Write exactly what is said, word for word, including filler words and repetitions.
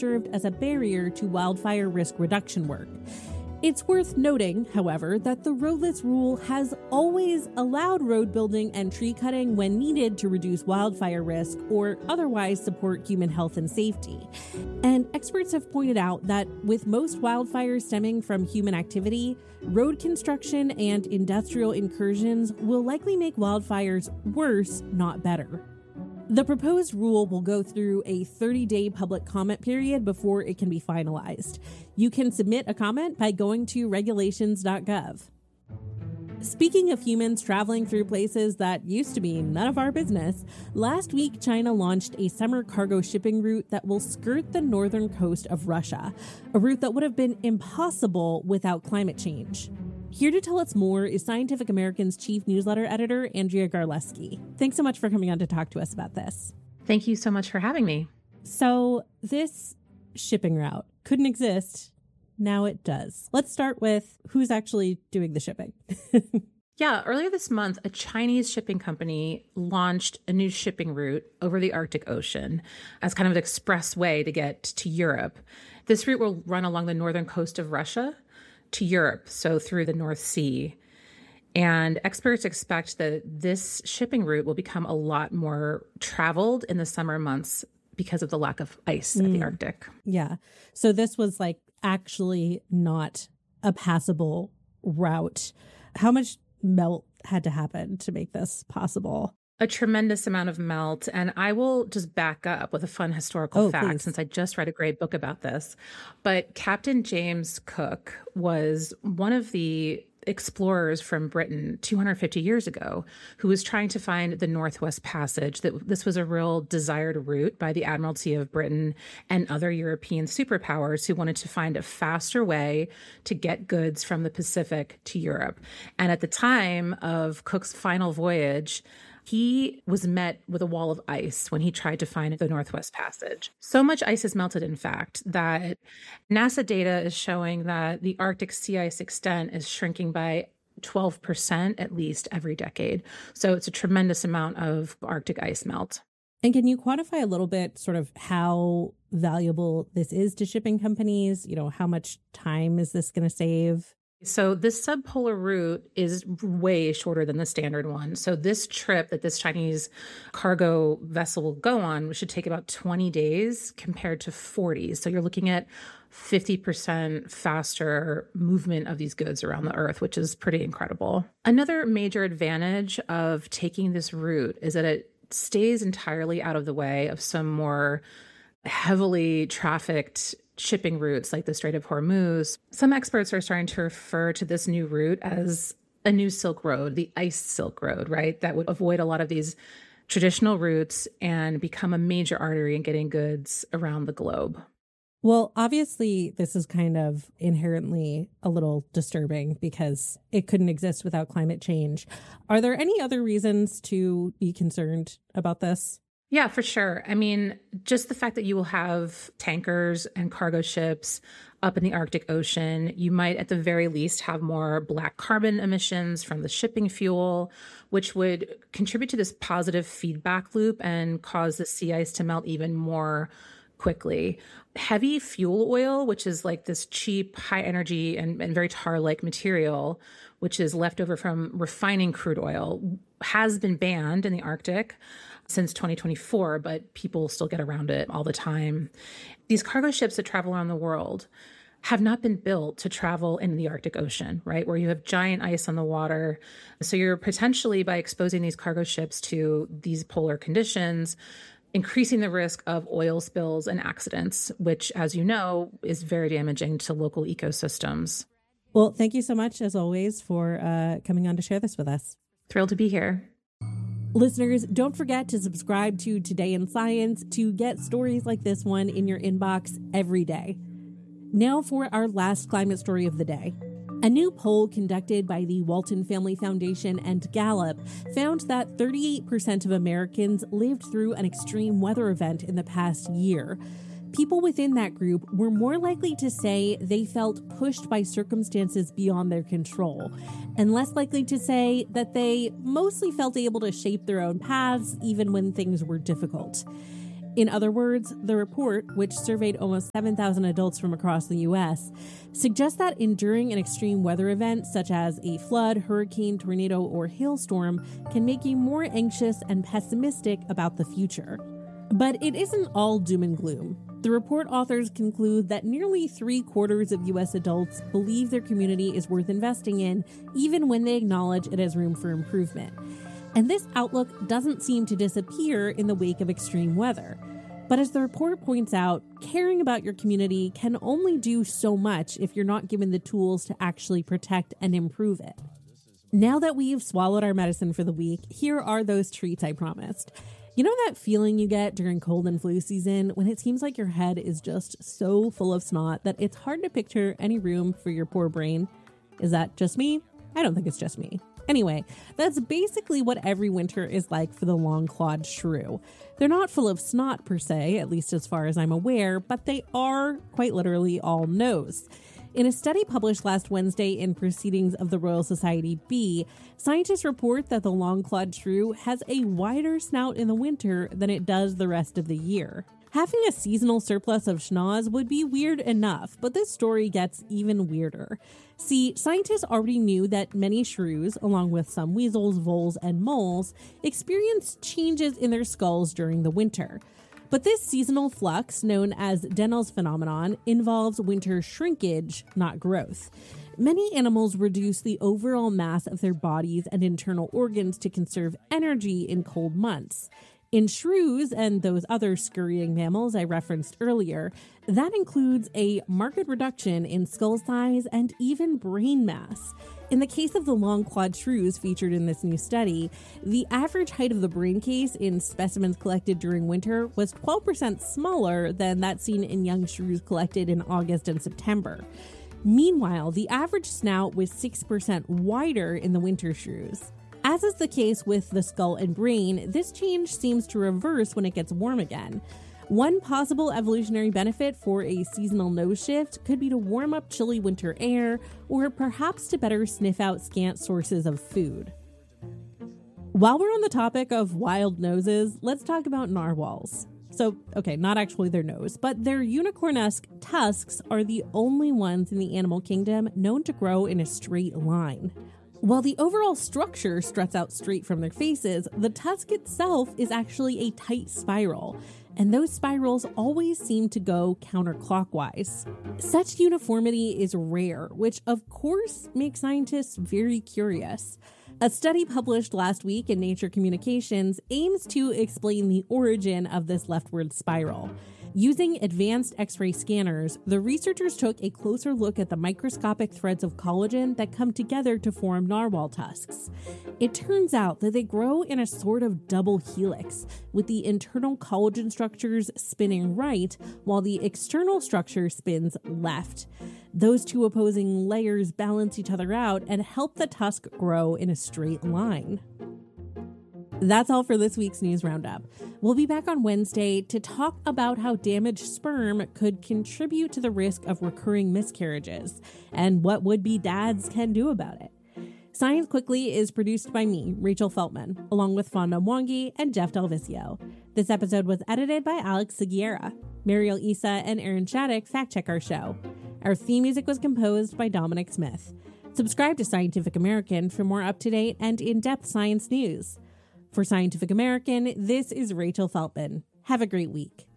served as a barrier to wildfire risk reduction work. It's worth noting, however, that the roadless rule has always allowed road building and tree cutting when needed to reduce wildfire risk or otherwise support human health and safety. And experts have pointed out that with most wildfires stemming from human activity, road construction and industrial incursions will likely make wildfires worse, not better. The proposed rule will go through a thirty-day public comment period before it can be finalized. You can submit a comment by going to regulations dot gov. Speaking of humans traveling through places that used to be none of our business, last week China launched a summer cargo shipping route that will skirt the northern coast of Russia, a route that would have been impossible without climate change. Here to tell us more is Scientific American's chief newsletter editor, Andrea Garleski. Thanks so much for coming on to talk to us about this. Thank you so much for having me. So this shipping route couldn't exist. Now it does. Let's start with who's actually doing the shipping. Yeah, earlier this month, a Chinese shipping company launched a new shipping route over the Arctic Ocean as kind of an express way to get to Europe. This route will run along the northern coast of Russia to Europe, so through the North Sea. And experts expect that this shipping route will become a lot more traveled in the summer months because of the lack of ice mm. at the Arctic. Yeah. So this was like actually not a passable route. How much melt had to happen to make this possible? A tremendous amount of melt. And I will just back up with a fun historical oh, fact, please. since I just read a great book about this. But Captain James Cook was one of the explorers from Britain two hundred fifty years ago who was trying to find the Northwest Passage. That this was a real desired route by the Admiralty of Britain and other European superpowers who wanted to find a faster way to get goods from the Pacific to Europe. And at the time of Cook's final voyage, he was met with a wall of ice when he tried to find the Northwest Passage. So much ice has melted, in fact, that NASA data is showing that the Arctic sea ice extent is shrinking by twelve percent at least every decade. So it's a tremendous amount of Arctic ice melt. And can you quantify a little bit sort of how valuable this is to shipping companies? You know, how much time is this going to save? So this subpolar route is way shorter than the standard one. So this trip that this Chinese cargo vessel will go on should take about twenty days compared to forty. So you're looking at fifty percent faster movement of these goods around the Earth, which is pretty incredible. Another major advantage of taking this route is that it stays entirely out of the way of some more heavily trafficked shipping routes like the Strait of Hormuz. Some experts are starting to refer to this new route as a new Silk Road, the Ice Silk Road, right? That would avoid a lot of these traditional routes and become a major artery in getting goods around the globe. Well, obviously, this is kind of inherently a little disturbing because it couldn't exist without climate change. Are there any other reasons to be concerned about this? Yeah, for sure. I mean, just the fact that you will have tankers and cargo ships up in the Arctic Ocean, you might at the very least have more black carbon emissions from the shipping fuel, which would contribute to this positive feedback loop and cause the sea ice to melt even more quickly. Heavy fuel oil, which is like this cheap, high energy and, and very tar-like material, which is left over from refining crude oil, has been banned in the Arctic since twenty twenty-four, but people still get around it all the time. These cargo ships that travel around the world have not been built to travel in the Arctic Ocean, right? Where you have giant ice on the water. So you're potentially, by exposing these cargo ships to these polar conditions, increasing the risk of oil spills and accidents, which, as you know, is very damaging to local ecosystems. Well, thank you so much, as always, for uh, coming on to share this with us. Thrilled to be here. Listeners, don't forget to subscribe to Today in Science to get stories like this one in your inbox every day. Now for our last climate story of the day. A new poll conducted by the Walton Family Foundation and Gallup found that thirty-eight percent of Americans lived through an extreme weather event in the past year. People within that group were more likely to say they felt pushed by circumstances beyond their control, and less likely to say that they mostly felt able to shape their own paths even when things were difficult. In other words, the report, which surveyed almost seven thousand adults from across the U S, suggests that enduring an extreme weather event such as a flood, hurricane, tornado, or hailstorm can make you more anxious and pessimistic about the future. But it isn't all doom and gloom. The report authors conclude that nearly three quarters of U S adults believe their community is worth investing in, even when they acknowledge it has room for improvement. And this outlook doesn't seem to disappear in the wake of extreme weather. But as the report points out, caring about your community can only do so much if you're not given the tools to actually protect and improve it. Now that we've swallowed our medicine for the week, here are those treats I promised. You know that feeling you get during cold and flu season when it seems like your head is just so full of snot that it's hard to picture any room for your poor brain? Is that just me? I don't think it's just me. Anyway, that's basically what every winter is like for the long-clawed shrew. They're not full of snot per se, at least as far as I'm aware, but they are quite literally all nose. In a study published last Wednesday in Proceedings of the Royal Society B, scientists report that the long-clawed shrew has a wider snout in the winter than it does the rest of the year. Having a seasonal surplus of schnoz would be weird enough, but this story gets even weirder. See, scientists already knew that many shrews, along with some weasels, voles, and moles, experience changes in their skulls during the winter. But this seasonal flux, known as Dennell's phenomenon, involves winter shrinkage, not growth. Many animals reduce the overall mass of their bodies and internal organs to conserve energy in cold months. In shrews and those other scurrying mammals I referenced earlier, that includes a marked reduction in skull size and even brain mass. In the case of the long-clawed shrews featured in this new study, the average height of the brain case in specimens collected during winter was twelve percent smaller than that seen in young shrews collected in August and September. Meanwhile, the average snout was six percent wider in the winter shrews. As is the case with the skull and brain, this change seems to reverse when it gets warm again. One possible evolutionary benefit for a seasonal nose shift could be to warm up chilly winter air, or perhaps to better sniff out scant sources of food. While we're on the topic of wild noses, let's talk about narwhals. So, okay, not actually their nose, but their unicorn-esque tusks are the only ones in the animal kingdom known to grow in a straight line. While the overall structure struts out straight from their faces, the tusk itself is actually a tight spiral, and those spirals always seem to go counterclockwise. Such uniformity is rare, which of course makes scientists very curious. A study published last week in Nature Communications aims to explain the origin of this leftward spiral. Using advanced X-ray scanners, the researchers took a closer look at the microscopic threads of collagen that come together to form narwhal tusks. It turns out that they grow in a sort of double helix, with the internal collagen structures spinning right while the external structure spins left. Those two opposing layers balance each other out and help the tusk grow in a straight line. That's all for this week's News Roundup. We'll be back on Wednesday to talk about how damaged sperm could contribute to the risk of recurring miscarriages and what would-be dads can do about it. Science Quickly is produced by me, Rachel Feltman, along with Fonda Mwangi and Jeff Del Vicio. This episode was edited by Alex Seguiera. Mariel Issa and Aaron Shattuck fact-check our show. Our theme music was composed by Dominic Smith. Subscribe to Scientific American for more up-to-date and in-depth science news. For Scientific American, this is Rachel Feltman. Have a great week.